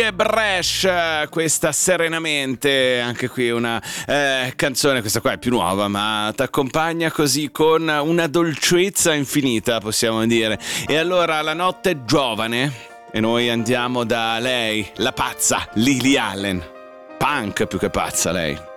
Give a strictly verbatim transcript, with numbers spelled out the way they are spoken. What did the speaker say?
E Bresh, questa Serenamente, anche qui una eh, canzone, questa qua è più nuova, ma ti accompagna così con una dolcezza infinita, possiamo dire. E allora la notte è giovane e noi andiamo da lei, la pazza Lily Allen, punk più che pazza lei.